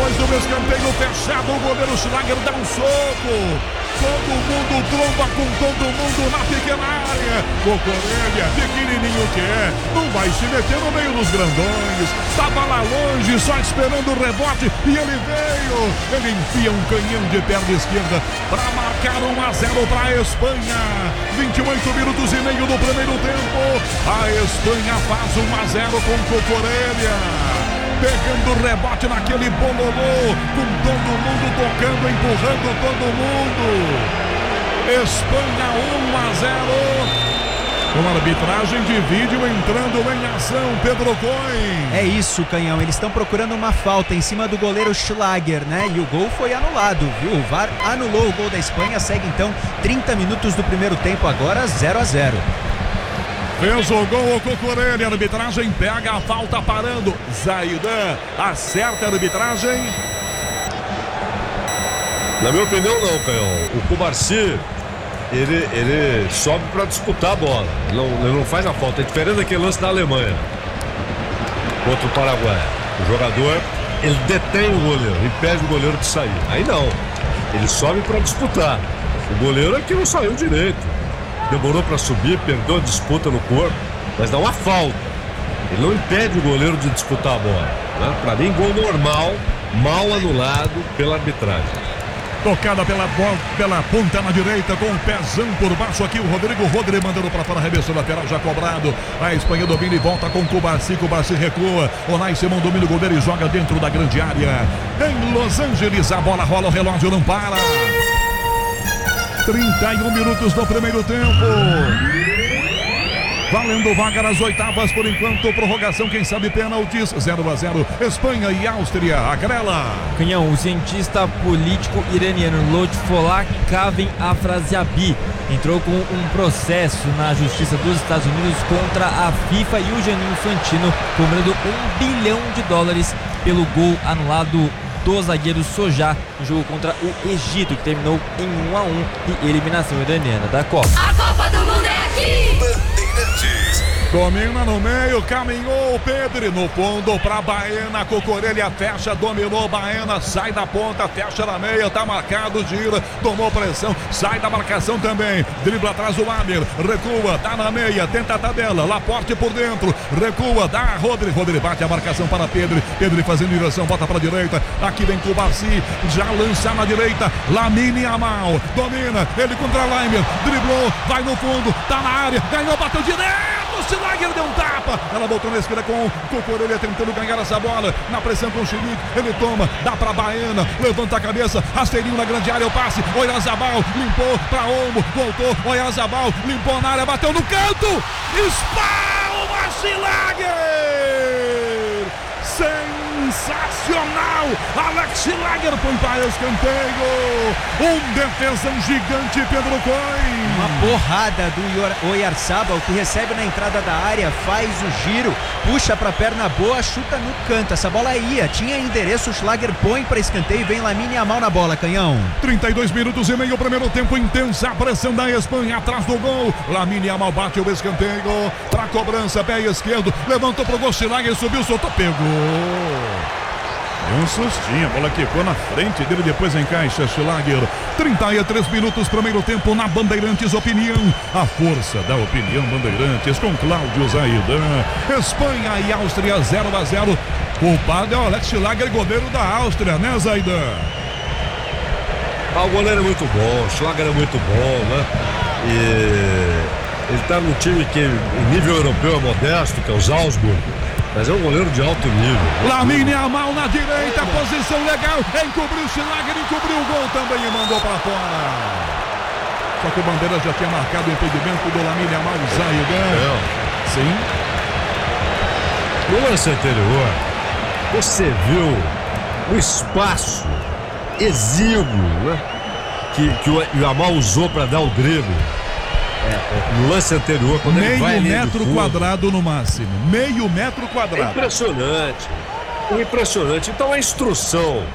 depois do escanteio fechado, o goleiro Schlager dá um soco. Todo mundo tromba com todo mundo na pequena área. Cocorelha, pequenininho que é, não vai se meter no meio dos grandões. Tava lá longe, só esperando o rebote e ele veio. Ele enfia um canhão de perna esquerda para marcar 1-0 para a Espanha. 28 minutos e meio do primeiro tempo. A Espanha faz 1-0 com Cocorelha. Pegando rebote naquele bololô, com todo mundo tocando, empurrando todo mundo. Espanha 1-0. Com arbitragem de vídeo entrando em ação, Pedro Cohen. É isso, Canhão, eles estão procurando uma falta em cima do goleiro Schlager, né? E o gol foi anulado, viu? O VAR anulou o gol da Espanha, segue então 30 minutos do primeiro tempo, agora 0-0. Fez o gol o Cocorelha, a arbitragem pega a falta parando. Zaidan acerta a arbitragem. Na minha opinião não, Canhão. O Cubarsi, ele sobe para disputar a bola. Ele não faz a falta. É diferente daquele lance da Alemanha contra o Paraguai. O jogador, ele detém o goleiro, impede o goleiro de sair. Aí não. Ele sobe para disputar. O goleiro é que não saiu direito. Demorou para subir, perdeu a disputa no corpo, mas dá uma falta. Ele não impede o goleiro de disputar a bola, né? Para mim, gol normal, mal anulado pela arbitragem. Tocada pela ponta na direita, com o pezão por baixo aqui, o Rodrigo mandando para fora, arremesso lateral já cobrado. A Espanha domina e volta com Cubarsi recua. Onay Simão domina o goleiro e joga dentro da grande área. Em Los Angeles, a bola rola, o relógio não para. 31 minutos do primeiro tempo. Valendo vaga nas oitavas por enquanto. Prorrogação, quem sabe pênaltis. 0-0. Espanha e Áustria. A Grela. Canhão, o cientista político iraniano Lotfollah Kaven Afraziabi entrou com um processo na justiça dos Estados Unidos contra a FIFA e o Gianni Infantino, cobrando $1 bilhão pelo gol anulado do zagueiro Sojá no jogo contra o Egito, que terminou em 1-1 e eliminação iraniana da Copa. A Copa do Mundo é aqui! Domina no meio, caminhou o Pedro no fundo pra Baena. Cocorelha fecha, dominou Baena, sai da ponta, fecha na meia, tá marcado, gira, tomou pressão, sai da marcação também, dribla atrás o Amer, recua, tá na meia, tenta a tabela, Laporte por dentro, recua, dá Rodrigo bate a marcação para Pedro fazendo direção, bota pra direita, aqui vem Cubarsi, já lança na direita, Lamine Yamal, domina, ele contra Laimer, driblou, vai no fundo, tá na área, ganhou, bateu direto. O Schlager deu um tapa, ela voltou na esquerda com o Cocorelha tentando ganhar essa bola, na pressão com o Chilique, ele toma, dá pra Baena, levanta a cabeça, rasteirinho na grande área, o passe, Oyarzabal, limpou pra Olmo, voltou, Oyarzabal, limpou na área, bateu no canto, espalma Schlager! Sensacional! Alex Schlager põe para escanteio. Um defesão gigante, Pedro Cohen. Uma porrada do Oyarzabal, que recebe na entrada da área, faz o giro, puxa pra perna boa, chuta no canto. Essa bola ia, tinha endereço, o Schlager põe para escanteio e vem Lamine Yamal na bola, Canhão. 32 minutos e meio, primeiro tempo, intensa pressão da Espanha atrás do gol. Lamine Yamal bate o escanteio pra cobrança, pé esquerdo, levantou pro gol, Schlager subiu, soltou, pegou. Um sustinho, a bola quicou na frente dele, depois encaixa Schlager. 33 minutos, primeiro tempo na Bandeirantes Opinião. A força da opinião Bandeirantes com Cláudio Zaidan. Espanha e Áustria 0-0. Culpado é o Alex Schlager, goleiro da Áustria, né, Zaidan? O goleiro é muito bom, o Schlager é muito bom, né? E ele tá num time que em nível europeu é modesto, que é o Salzburg. Mas é um goleiro de alto nível. Lamine Yamal na direita, posição legal, encobriu o Schlager, encobriu o gol também e mandou para fora. Só que o Bandeira já tinha marcado o impedimento do Lamine Yamal, Zaidan. Sim. No lance anterior, você viu o espaço exíguo, né, que o Yamal usou para dar o drible. No lance anterior, quando ele vai meio metro quadrado no máximo. Meio metro quadrado. É impressionante. Então a instrução